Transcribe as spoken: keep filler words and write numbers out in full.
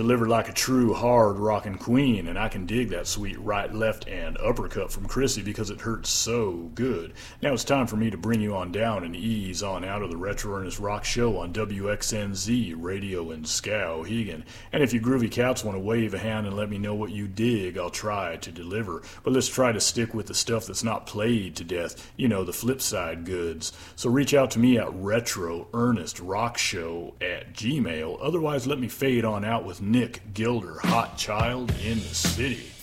delivered like a true hard rockin' queen, and I can dig that sweet right, left, and uppercut from Chrissy because it hurts so good. Now it's time for me to bring you on down and ease on out of the Retro Ernest Rock Show on W X N Z Radio in Skowhegan. And if you groovy cats want to wave a hand and let me know what you dig, I'll try to deliver. But let's try to stick with the stuff that's not played to death, you know, the flip side goods. So reach out to me at Retro Ernest Rock Show at Gmail. Otherwise, let me fade on out with Nick Gilder, Hot Child in the City.